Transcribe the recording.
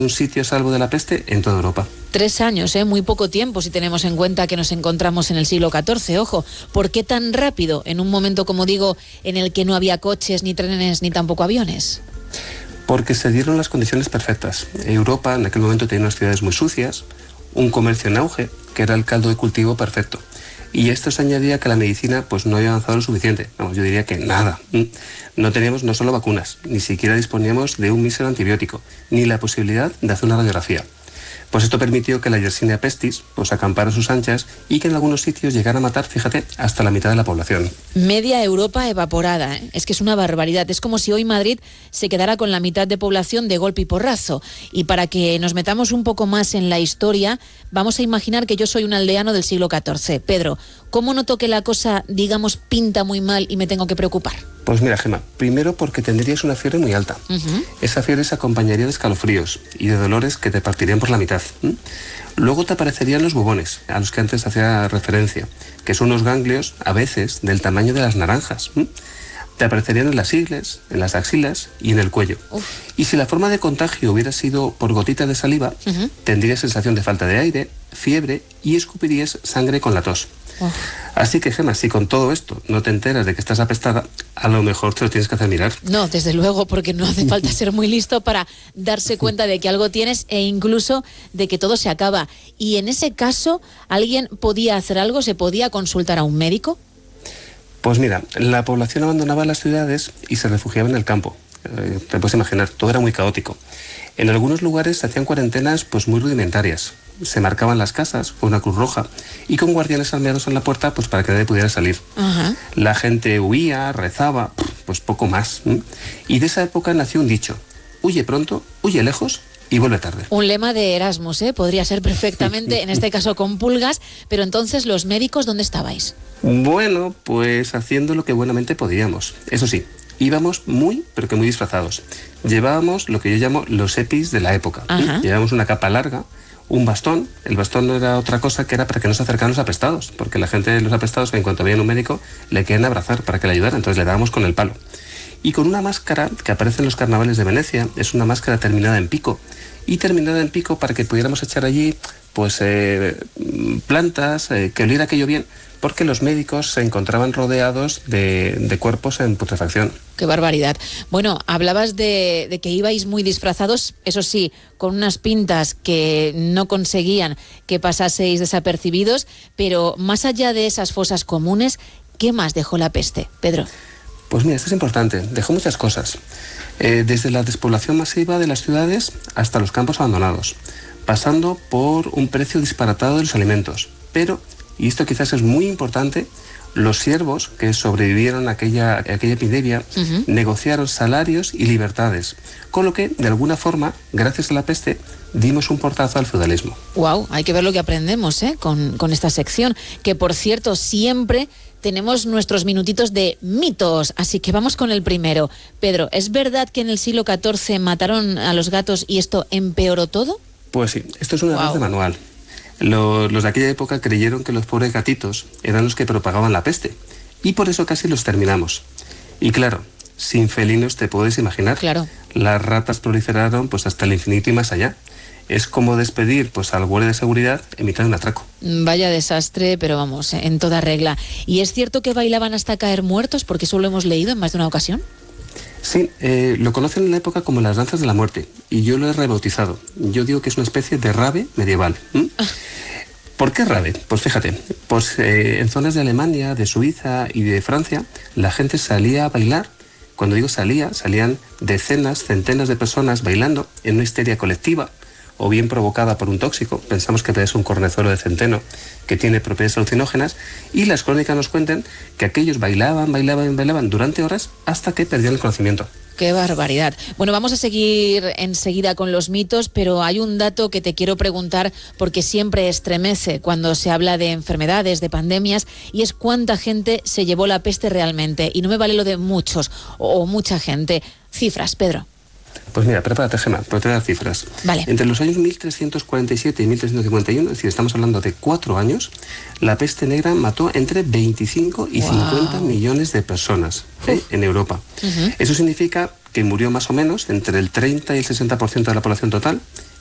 un sitio salvo de la peste en toda Europa. 3 años, muy poco tiempo si tenemos en cuenta que nos encontramos en el siglo XIV. Ojo, ¿por qué tan rápido en un momento, como digo, en el que no había coches, ni trenes, ni tampoco aviones? Porque se dieron las condiciones perfectas. Europa en aquel momento tenía unas ciudades muy sucias, un comercio en auge, que era el caldo de cultivo perfecto. Y esto se añadía que la medicina pues no había avanzado lo suficiente. Vamos, yo diría que nada. No teníamos no solo vacunas, ni siquiera disponíamos de un mísero antibiótico, ni la posibilidad de hacer una radiografía. Pues esto permitió que la Yersinia pestis pues acampara a sus anchas y que en algunos sitios llegara a matar, fíjate, hasta la mitad de la población. Media Europa evaporada, Es que es una barbaridad. Es como si hoy Madrid se quedara con la mitad de población de golpe y porrazo. Y para que nos metamos un poco más en la historia, vamos a imaginar que yo soy un aldeano del siglo XIV. Pedro, ¿cómo noto que la cosa, digamos, pinta muy mal y me tengo que preocupar? Pues mira, Gemma, primero porque tendrías una fiebre muy alta. Esa fiebre se acompañaría de escalofríos y de dolores que te partirían por la mitad. Luego te aparecerían los bubones, a los que antes hacía referencia, que son unos ganglios, a veces, del tamaño de las naranjas. Te aparecerían en las ingles, en las axilas y en el cuello. Y si la forma de contagio hubiera sido por gotitas de saliva, tendrías sensación de falta de aire, fiebre y escupirías sangre con la tos. Así que, Gemma, si con todo esto no te enteras de que estás apestada, a lo mejor te lo tienes que hacer mirar. No, desde luego, porque no hace falta ser muy listo para darse cuenta de que algo tienes e incluso de que todo se acaba. Y en ese caso, ¿alguien podía hacer algo? ¿Se podía consultar a un médico? Pues mira, la población abandonaba las ciudades y se refugiaba en el campo. Te puedes imaginar, todo era muy caótico. En algunos lugares se hacían cuarentenas pues muy rudimentarias. Se marcaban las casas con una cruz roja y con guardianes armados en la puerta pues para que nadie pudiera salir. La gente huía, rezaba, pues poco más. Y de esa época nació un dicho: huye pronto, huye lejos y vuelve tarde. Un lema de Erasmus, podría ser perfectamente, en este caso con pulgas, pero entonces los médicos, ¿dónde estabais? Bueno, pues haciendo lo que buenamente podíamos. Eso sí, íbamos muy, pero que muy disfrazados. Llevábamos lo que yo llamo los EPIs de la época. Llevábamos una capa larga, un bastón. El bastón no era otra cosa que era para que no se acercaran los apestados, porque la gente de los apestados, en cuanto veían un médico, le querían abrazar para que le ayudara, entonces le dábamos con el palo. Y con una máscara que aparece en los carnavales de Venecia, es una máscara terminada en pico, y terminada en pico para que pudiéramos echar allí pues plantas, que oliera aquello bien, porque los médicos se encontraban rodeados de cuerpos en putrefacción. ¡Qué barbaridad! Bueno, hablabas de que ibais muy disfrazados, eso sí, con unas pintas que no conseguían que pasaseis desapercibidos, pero más allá de esas fosas comunes, ¿qué más dejó la peste, Pedro? Pues mira, esto es importante, dejó muchas cosas. Desde la despoblación masiva de las ciudades hasta los campos abandonados, pasando por un precio disparatado de los alimentos. Pero, y esto quizás es muy importante, los siervos que sobrevivieron a aquella epidemia negociaron salarios y libertades, con lo que, de alguna forma, gracias a la peste, dimos un portazo al feudalismo. ¡Wow! Hay que ver lo que aprendemos con esta sección, que por cierto siempre tenemos nuestros minutitos de mitos, así que vamos con el primero. Pedro, ¿es verdad que en el siglo XIV mataron a los gatos y esto empeoró todo? Pues sí, esto es un error de manual. Los de aquella época creyeron que los pobres gatitos eran los que propagaban la peste y por eso casi los terminamos. Y claro, sin felinos te puedes imaginar. Claro. Las ratas proliferaron pues hasta el infinito y más allá. Es como despedir pues al guardia de seguridad en mitad de un atraco. Vaya desastre, pero vamos, en toda regla. ¿Y es cierto que bailaban hasta caer muertos? Porque eso lo hemos leído en más de una ocasión. Sí, lo conocen en la época como las danzas de la muerte y yo lo he rebautizado. Yo digo que es una especie de rave medieval. ¿Por qué rave? Pues fíjate, pues en zonas de Alemania, de Suiza y de Francia, la gente salía a bailar. Cuando digo salían decenas, centenas de personas bailando en una histeria colectiva, o bien provocada por un tóxico. Pensamos que es un cornezuelo de centeno que tiene propiedades alucinógenas, y las crónicas nos cuentan que aquellos bailaban durante horas hasta que perdían el conocimiento. ¡Qué barbaridad! Bueno, vamos a seguir enseguida con los mitos, pero hay un dato que te quiero preguntar porque siempre estremece cuando se habla de enfermedades, de pandemias, y es cuánta gente se llevó la peste realmente. Y no me vale lo de muchos o mucha gente. Cifras, Pedro. Pues mira, prepárate, Gemma, pero te voy a dar cifras. Vale. Entre los años 1347 y 1351, es decir, estamos hablando de 4 años, la peste negra mató entre 25 y 50 millones de personas en Europa. Eso significa que murió más o menos entre el 30 y el 60% de la población total,